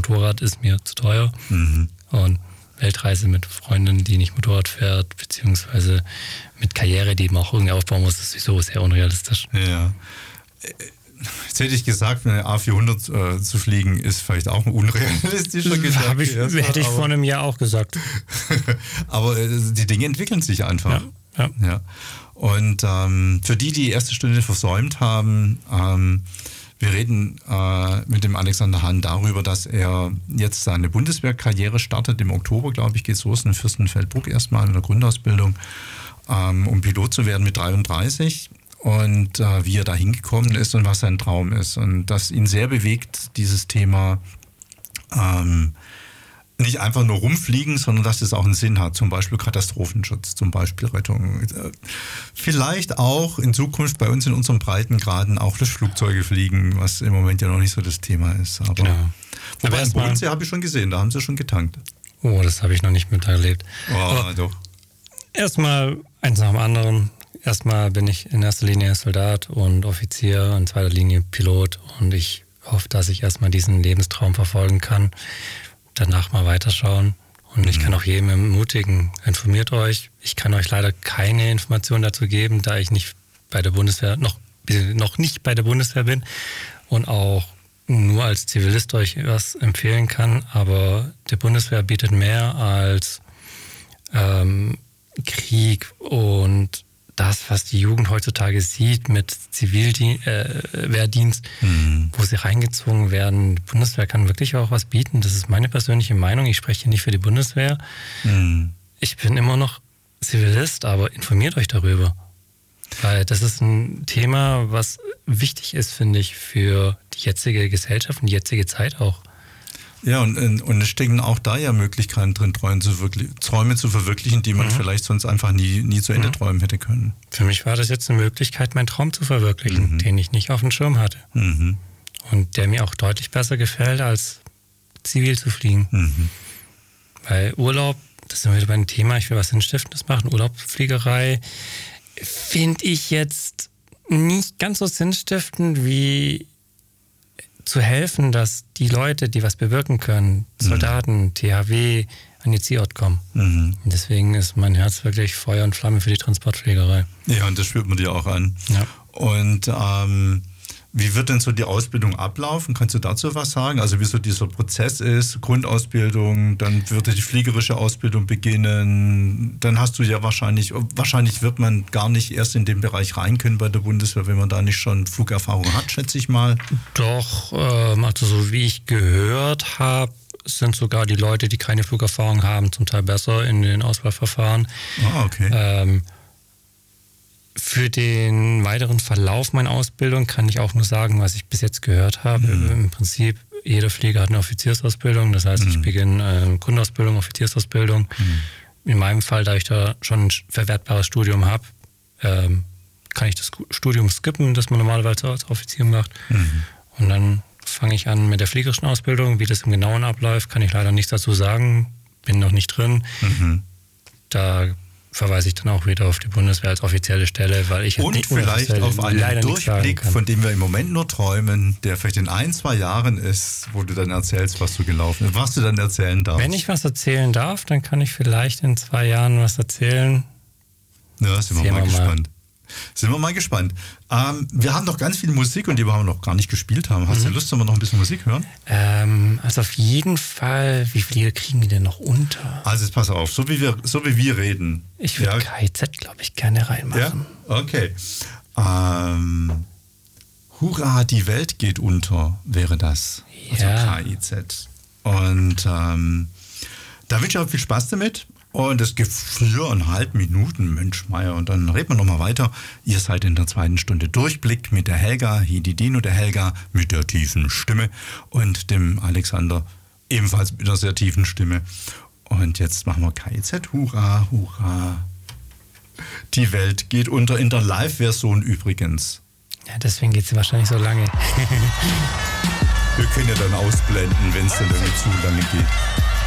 Motorrad ist mir zu teuer. Und Weltreise mit Freundin, die nicht Motorrad fährt, beziehungsweise mit Karriere, die man auch irgendwie aufbauen muss, ist sowieso sehr unrealistisch. Ja. Jetzt hätte ich gesagt, eine A400 zu fliegen, ist vielleicht auch ein unrealistischer Gedanke. Hätte ich vor einem Jahr auch gesagt. Aber die Dinge entwickeln sich einfach. Ja. Und für die erste Stunde versäumt haben, wir reden mit dem Alexander Hahn darüber, dass er jetzt seine Bundeswehrkarriere startet. Im Oktober, glaube ich, geht es los in Fürstenfeldbruck erstmal in der Grundausbildung, um Pilot zu werden mit 33. Und wie er da hingekommen ist und was sein Traum ist. Und das ihn sehr bewegt, dieses Thema nicht einfach nur rumfliegen, sondern dass es auch einen Sinn hat. Zum Beispiel Katastrophenschutz, zum Beispiel Rettung. Vielleicht auch in Zukunft bei uns in unseren Breitengraden auch Löschflugzeuge fliegen, was im Moment ja noch nicht so das Thema ist. Aber, genau. Wobei im Bodensee habe ich schon gesehen, da haben sie schon getankt. Oh, das habe ich noch nicht miterlebt. Doch. Erstmal eins nach dem anderen. Erstmal bin ich in erster Linie Soldat und Offizier, in zweiter Linie Pilot und ich hoffe, dass ich erstmal diesen Lebenstraum verfolgen kann, danach mal weiterschauen und ich kann auch jedem ermutigen, informiert euch. Ich kann euch leider keine Informationen dazu geben, da ich nicht bei der Bundeswehr, noch nicht bei der Bundeswehr bin und auch nur als Zivilist euch was empfehlen kann, aber die Bundeswehr bietet mehr als Krieg und das, was die Jugend heutzutage sieht mit Zivilwehrdienst, wo sie reingezwungen werden. Die Bundeswehr kann wirklich auch was bieten. Das ist meine persönliche Meinung. Ich spreche nicht für die Bundeswehr. Ich bin immer noch Zivilist, aber informiert euch darüber. Weil das ist ein Thema, was wichtig ist, finde ich, für die jetzige Gesellschaft und die jetzige Zeit auch. Ja, und es stecken auch da ja Möglichkeiten drin, Träume zu verwirklichen, die man vielleicht sonst einfach nie zu Ende träumen hätte können. Für mich war das jetzt eine Möglichkeit, meinen Traum zu verwirklichen, den ich nicht auf dem Schirm hatte. Und der mir auch deutlich besser gefällt, als zivil zu fliegen. Weil Urlaub, das sind wir wieder beim Thema, ich will was Sinnstiftendes machen, Urlaubsfliegerei, finde ich jetzt nicht ganz so sinnstiftend wie zu helfen, dass die Leute, die was bewirken können, Soldaten, THW, an ihr Zielort kommen. Und deswegen ist mein Herz wirklich Feuer und Flamme für die Transportfliegerei. Ja, und das spürt man dir auch an. Ja. Und wie wird denn so die Ausbildung ablaufen? Kannst du dazu was sagen? Also wie so dieser Prozess ist, Grundausbildung, dann wird die fliegerische Ausbildung beginnen, dann hast du ja wahrscheinlich wird man gar nicht erst in den Bereich rein können bei der Bundeswehr, wenn man da nicht schon Flugerfahrung hat, schätze ich mal. Doch, also so wie ich gehört habe, sind sogar die Leute, die keine Flugerfahrung haben, zum Teil besser in den Auswahlverfahren. Okay. Für den weiteren Verlauf meiner Ausbildung kann ich auch nur sagen, was ich bis jetzt gehört habe. Im Prinzip, jeder Flieger hat eine Offiziersausbildung. Das heißt, ich beginne Grundausbildung, Offiziersausbildung. In meinem Fall, da ich da schon ein verwertbares Studium habe, kann ich das Studium skippen, das man normalerweise als Offizier macht. Und dann fange ich an mit der fliegerischen Ausbildung. Wie das im Genauen abläuft, kann ich leider nichts dazu sagen. Bin noch nicht drin. Da verweise ich dann auch wieder auf die Bundeswehr als offizielle Stelle, weil ich und vielleicht auf einen Durchblick, von dem wir im Moment nur träumen, der vielleicht in 1-2 Jahren ist, wo du dann erzählst, was du gelaufen ist, was du dann erzählen darfst. Wenn ich was erzählen darf, dann kann ich vielleicht in 2 Jahren was erzählen. Ja, sind wir mal gespannt. Sind wir mal gespannt. Wir haben noch ganz viel Musik und die wir noch gar nicht gespielt haben. Hast du Lust, dass wir noch ein bisschen Musik hören? Also auf jeden Fall. Wie viele kriegen die denn noch unter? Also jetzt pass auf, so wie wir reden. Ich würde KIZ, glaube ich, gerne reinmachen. Ja? Okay. Hurra, die Welt geht unter, wäre das. Ja. Also KIZ. Und da wünsche ich euch viel Spaß damit. Und es gibt 4,5 Minuten, Mensch Meier. Und dann reden wir nochmal weiter. Ihr seid in der 2. Stunde Durchblick mit der Helga, Hididino der Helga, mit der tiefen Stimme und dem Alexander, ebenfalls mit einer sehr tiefen Stimme. Und jetzt machen wir KIZ. Hurra, hurra. Die Welt geht unter, in der Live-Version übrigens. Ja, deswegen geht sie wahrscheinlich so lange. Wir können ja dann ausblenden, wenn es dann irgendwie zu lange geht.